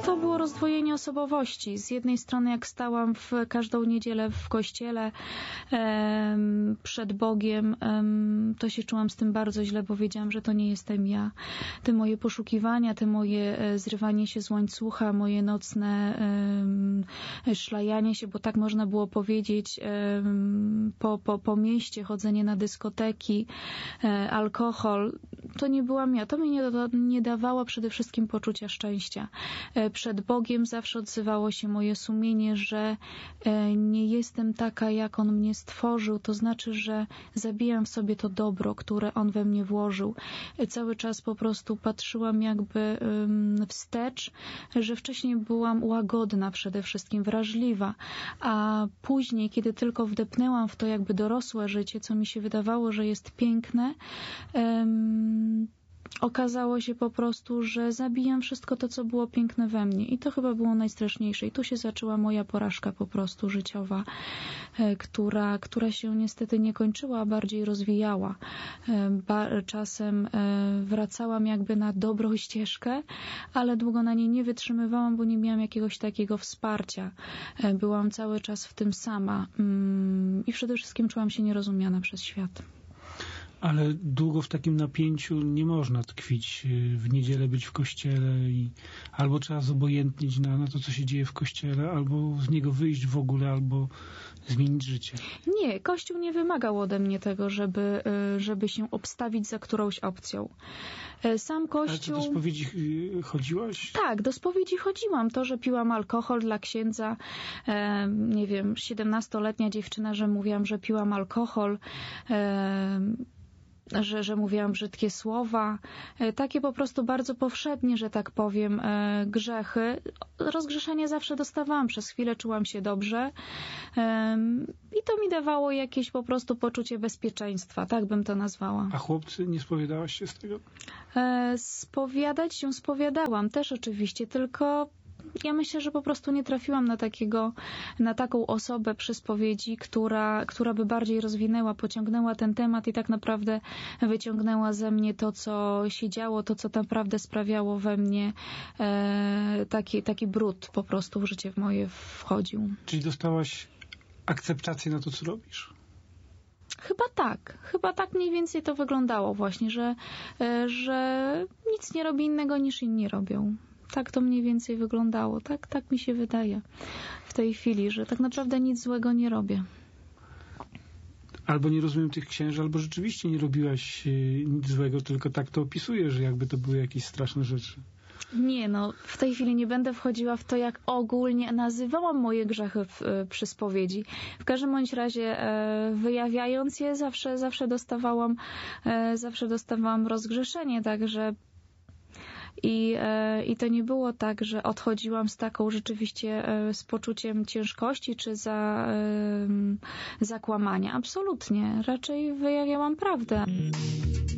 To było rozdwojenie osobowości. Z jednej strony, jak stałam w każdą niedzielę w kościele przed Bogiem, to się czułam z tym bardzo źle, bo wiedziałam, że to nie jestem ja. Te moje poszukiwania, te moje zrywanie się z łańcucha, moje nocne szlajanie się, bo tak można było powiedzieć, po mieście, chodzenie na dyskoteki, alkohol, to nie byłam ja. To mi nie dawało przede wszystkim poczucia szczęścia. Przed Bogiem zawsze odzywało się moje sumienie, że nie jestem taka, jak On mnie stworzył. To znaczy, że zabijam w sobie to dobro, które On we mnie włożył. Cały czas po prostu patrzyłam jakby wstecz, że wcześniej byłam łagodna przede wszystkim, wrażliwa, a później, kiedy tylko wdepnęłam w to jakby dorosłe życie, co mi się wydawało, że jest piękne, okazało się po prostu, że zabijam wszystko to, co było piękne we mnie. I to chyba było najstraszniejsze. I tu się zaczęła moja porażka po prostu życiowa, która się niestety nie kończyła, a bardziej rozwijała. Czasem wracałam jakby na dobrą ścieżkę, ale długo na niej nie wytrzymywałam, bo nie miałam jakiegoś takiego wsparcia. Byłam cały czas w tym sama i przede wszystkim czułam się nierozumiana przez świat. Ale długo w takim napięciu nie można tkwić. W niedzielę być w kościele i albo trzeba zobojętnić na to, co się dzieje w kościele, albo z niego wyjść w ogóle, albo zmienić życie. Nie, Kościół nie wymagał ode mnie tego, żeby się obstawić za którąś opcją. Sam Kościół... Ale co, do spowiedzi chodziłaś? Tak, do spowiedzi chodziłam. To, że piłam alkohol dla księdza, nie wiem, 17-letnia dziewczyna, że mówiłam, że piłam alkohol, że mówiłam brzydkie słowa, takie po prostu bardzo powszednie, że tak powiem, grzechy. Rozgrzeszenie zawsze dostawałam, przez chwilę czułam się dobrze i to mi dawało jakieś po prostu poczucie bezpieczeństwa, tak bym to nazwała. A chłopcy, nie spowiadałaś się z tego? Spowiadać się spowiadałam też oczywiście, tylko ja myślę, że po prostu nie trafiłam na taką osobę przy spowiedzi, która by bardziej rozwinęła, pociągnęła ten temat i tak naprawdę wyciągnęła ze mnie to, co się działo, to, co naprawdę sprawiało we mnie taki brud po prostu w życie moje wchodził. Czyli dostałaś akceptację na to, co robisz? Chyba tak mniej więcej to wyglądało właśnie, że nic nie robi innego niż inni robią. Tak to mniej więcej wyglądało. Tak mi się wydaje w tej chwili, że tak naprawdę nic złego nie robię. Albo nie rozumiem tych księży, albo rzeczywiście nie robiłaś nic złego, tylko tak to opisujesz, że jakby to były jakieś straszne rzeczy. Nie, w tej chwili nie będę wchodziła w to, jak ogólnie nazywałam moje grzechy przy spowiedzi. W każdym bądź razie wyjawiając je, zawsze dostawałam rozgrzeszenie, także I to nie było tak, że odchodziłam z taką rzeczywiście z poczuciem ciężkości czy zakłamania. Absolutnie. Raczej wyjawiałam prawdę.